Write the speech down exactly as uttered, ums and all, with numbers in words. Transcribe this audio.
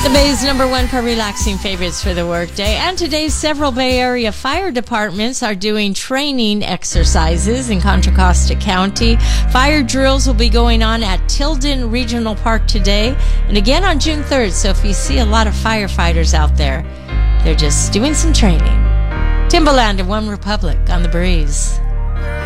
The Bay's number one for relaxing favorites for the workday. And today, several Bay Area fire departments are doing training exercises in Contra Costa County. Fire drills will be going on at Tilden Regional Park today and again on June third. So if you see a lot of firefighters out there, they're just doing some training. Timbaland and One Republic on The Breeze.